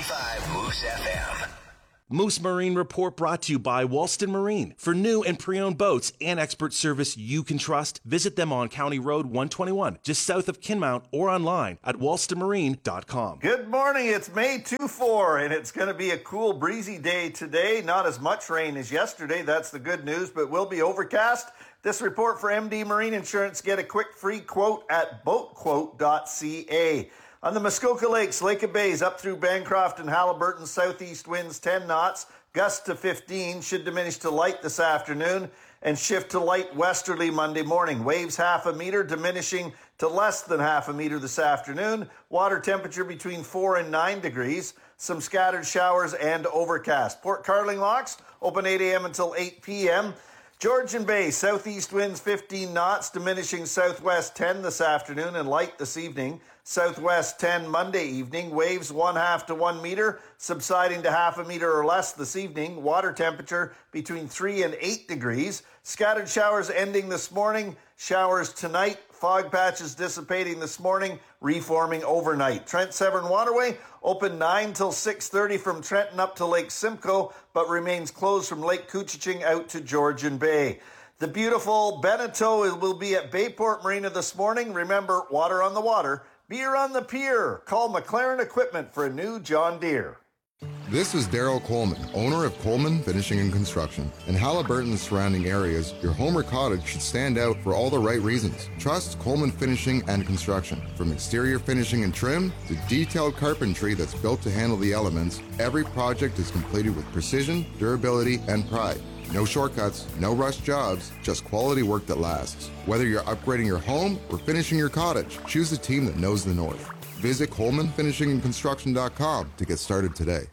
93.5 Moose FM. Moose Marine Report brought to you by Walston Marine. For new and pre-owned boats and expert service you can trust, visit them on County Road 121, just south of Kinmount, or online at walstonmarine.com. Good morning. It's May 2-4, and it's going to be a cool, breezy day today. Not as much rain as yesterday. That's the good news, but will be overcast. This report for MD Marine Insurance. Get a quick free quote at boatquote.ca. On the Muskoka Lakes, Lake of Bays, up through Bancroft and Haliburton, southeast winds 10 knots, gusts to 15, should diminish to light this afternoon and shift to light westerly Monday morning. Waves half a meter, diminishing to less than half a meter this afternoon. Water temperature between 4 and 9 degrees. Some scattered showers and overcast. Port Carling locks, open 8 a.m. until 8 p.m. Georgian Bay, southeast winds 15 knots, diminishing southwest 10 this afternoon and light this evening. Southwest 10 Monday evening, waves 1/2 to 1 meter, subsiding to half a meter or less this evening. Water temperature between 3 and 8 degrees. Scattered showers ending this morning, showers tonight, fog patches dissipating this morning, reforming overnight. Trent Severn Waterway, open 9 till 6:30 from Trenton up to Lake Simcoe, but remains closed from Lake Couchiching out to Georgian Bay. The beautiful Beneteau will be at Bayport Marina this morning. Remember, water on the water, beer on the pier. Call McLaren Equipment for a new John Deere. This is Daryl Coleman, owner of Coleman Finishing and Construction. In Haliburton and surrounding areas, your home or cottage should stand out for all the right reasons. Trust Coleman Finishing and Construction. From exterior finishing and trim to detailed carpentry that's built to handle the elements, every project is completed with precision, durability, and pride. No shortcuts, no rush jobs, just quality work that lasts. Whether you're upgrading your home or finishing your cottage, choose a team that knows the North. Visit ColemanFinishingandConstruction.com to get started today.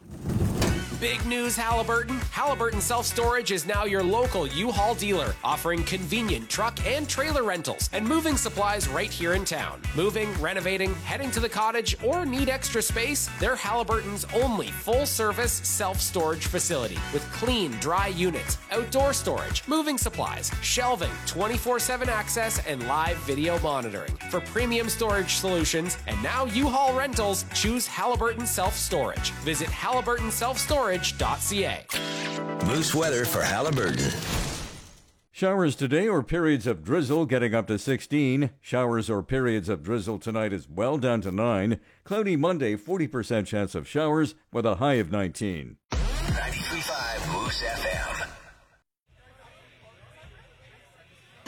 Big news, Haliburton. Haliburton Self-Storage is now your local U-Haul dealer, offering convenient truck and trailer rentals and moving supplies right here in town. Moving, renovating, heading to the cottage, or need extra space? They're Haliburton's only full-service self-storage facility with clean, dry units, outdoor storage, moving supplies, shelving, 24/7 access, and live video monitoring. For premium storage solutions and now U-Haul rentals, choose Haliburton Self-Storage. Visit HaliburtonSelfStorage.ca. Moose weather for Haliburton. Showers today or periods of drizzle getting up to 16. Showers or periods of drizzle tonight as well, down to 9. Cloudy Monday, 40% chance of showers with a high of 19. 93.5 Moose FM.